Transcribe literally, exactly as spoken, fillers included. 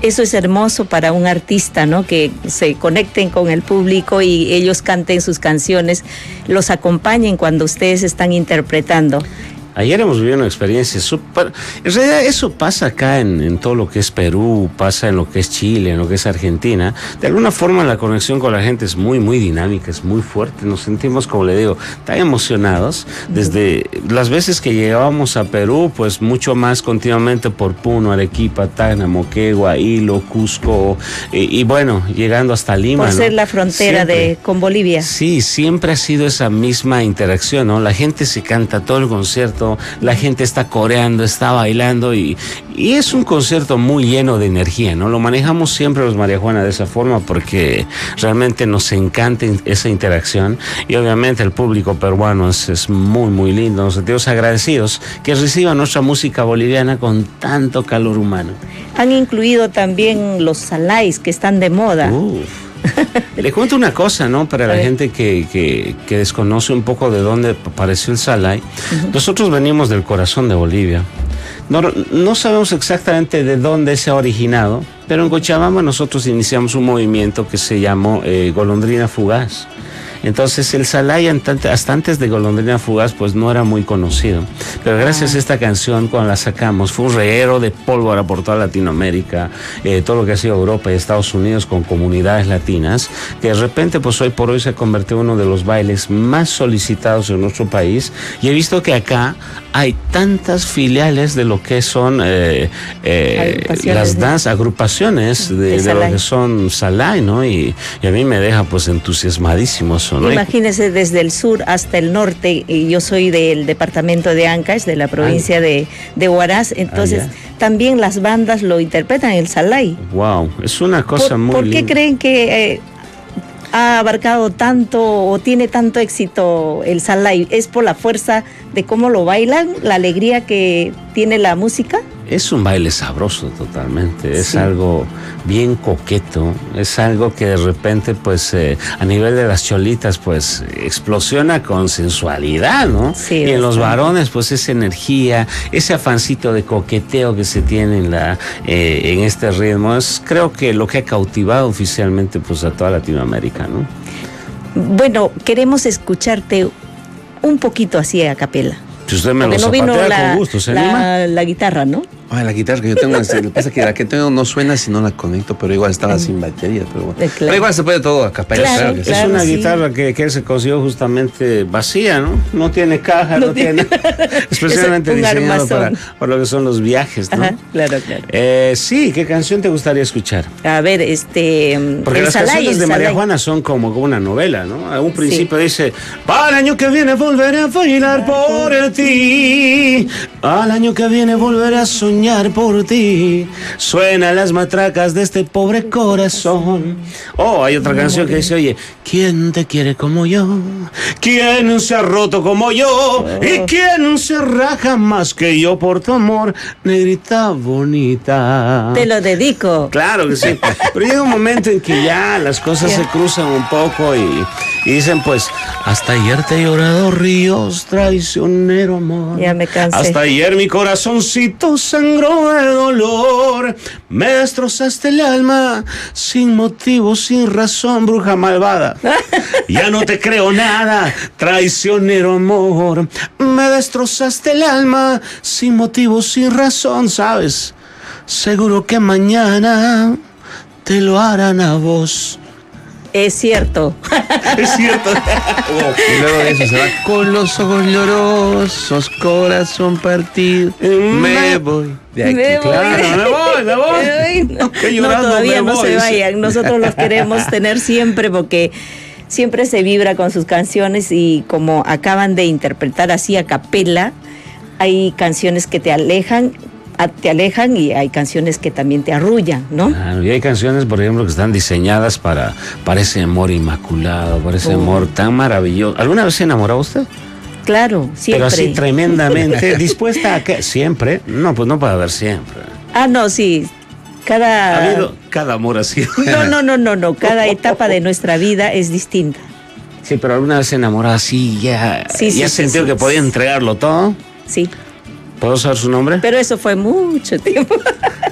Eso es hermoso para un artista, ¿no? Que se conecten con el público y ellos canten sus canciones, los acompañen cuando ustedes están interpretando. Ayer hemos vivido una experiencia súper... En realidad eso pasa acá en, en todo lo que es Perú, pasa en lo que es Chile, en lo que es Argentina. De alguna forma la conexión con la gente es muy, muy dinámica, es muy fuerte. Nos sentimos, como le digo, tan emocionados. Desde las veces que llegábamos a Perú, pues mucho más continuamente por Puno, Arequipa, Tacna, Moquegua, Hilo, Cusco. Y, y bueno, llegando hasta Lima. Por ser ¿no? la frontera de, con Bolivia. Sí, siempre ha sido esa misma interacción, ¿no? La gente se canta todo el concierto. La gente está coreando, está bailando y, y es un concierto muy lleno de energía, ¿no? Lo manejamos siempre los María Juana de esa forma porque realmente nos encanta esa interacción y obviamente el público peruano es, es muy, muy lindo. Nos sentimos agradecidos que reciban nuestra música boliviana con tanto calor humano. Han incluido también los salais que están de moda. Uh. Le cuento una cosa, ¿no? Para la gente que, que, que desconoce un poco de dónde apareció el salai. Uh-huh. Nosotros venimos del corazón de Bolivia. No, no sabemos exactamente de dónde se ha originado, pero en Cochabamba nosotros iniciamos un movimiento que se llamó eh, Golondrina Fugaz. Entonces el salai hasta antes de Golondrina Fugaz pues no era muy conocido, pero gracias a esta canción cuando la sacamos fue un reguero de pólvora por toda Latinoamérica, eh, todo lo que ha sido Europa y Estados Unidos con comunidades latinas, que de repente pues hoy por hoy se convirtió en uno de los bailes más solicitados en nuestro país y he visto que acá hay tantas filiales de lo que son eh, eh, las danzas, agrupaciones de, de, de lo que son salai, ¿no? Y, y a mí me deja pues entusiasmadísimo eso, ¿no? Imagínese desde el sur hasta el norte, y yo soy del departamento de Ancash, de la provincia de, de Huaraz, entonces ah, también las bandas lo interpretan el salai. Wow, es una cosa ¿Por, muy ¿Por qué linda. creen que eh, ha abarcado tanto o tiene tanto éxito el salai? ¿Es por la fuerza de cómo lo bailan, la alegría que tiene la música? Es un baile sabroso totalmente, es sí. algo bien coqueto, es algo que de repente pues eh, a nivel de las cholitas pues explosiona con sensualidad, ¿no? Sí, y en bastante. Los varones pues esa energía, ese afancito de coqueteo que se tiene en, la, eh, en este ritmo, es creo que lo que ha cautivado oficialmente pues a toda Latinoamérica, ¿no? Bueno, queremos escucharte un poquito así a capela. Si usted me Porque lo no vino zapatea la, con gusto, ¿se la, anima? la guitarra, ¿no? Ah, la guitarra que yo tengo, lo que pasa es que la que tengo no suena si no la conecto, pero igual estaba sin batería, pero bueno. Eh, claro. Pero igual se puede todo a capela, Claro, claro que sí. Es claro, una sí. guitarra que, que se consiguió justamente vacía, ¿no? No tiene caja, no, no tiene... Especialmente es diseñado para, para lo que son los viajes, ¿no? Ajá, claro, claro. Eh, sí, ¿qué canción te gustaría escuchar? A ver, este... Porque el las salai, canciones el de María salai. Juana son como una novela, ¿no? A un principio sí. dice, al año que viene volveré a bailar por ti, al año que viene volveré a soñar por ti, suenan las matracas de este pobre corazón. Oh, hay otra canción que dice, oye, ¿quién te quiere como yo? ¿Quién se ha roto como yo? Oh. ¿Y quién se raja más que yo por tu amor, negrita bonita? Te lo dedico. Claro que sí, pero llega un momento en que ya las cosas yeah. se cruzan un poco y, y dicen pues, hasta ayer te he llorado ríos, traicionero amor. Ya me cansé. Hasta ayer mi corazoncito sangró de dolor, me destrozaste el alma, sin motivo, sin razón, bruja malvada. Ya no te creo nada, traicionero amor, me destrozaste el alma, sin motivo, sin razón, ¿sabes? Seguro que mañana te lo harán a vos. Es cierto. Es cierto. Y luego de eso se va con los ojos llorosos, corazón partido. Me voy de aquí. Me voy. Claro, me voy, me voy. Me voy. No, que llorando, no, todavía me no voy. se vayan. Nosotros los queremos tener siempre porque siempre se vibra con sus canciones y como acaban de interpretar así a capela, hay canciones que te alejan. te alejan y hay canciones que también te arrullan, ¿no? Claro, y hay canciones, por ejemplo, que están diseñadas para, para ese amor inmaculado, para ese oh. amor tan maravilloso. ¿Alguna vez se enamoró usted? Claro, siempre. Pero así tremendamente, dispuesta a que siempre, no, pues no puede haber siempre. Ah, no, sí. Cada... Ha habido cada amor así. No, no, no, no, no. Cada etapa de nuestra vida es distinta. Sí, pero alguna vez se enamoró así, ya, sí, sí, ya sí, sintió sí, que sí. podía entregarlo todo. Sí. ¿Puedo saber su nombre? Pero eso fue mucho tiempo.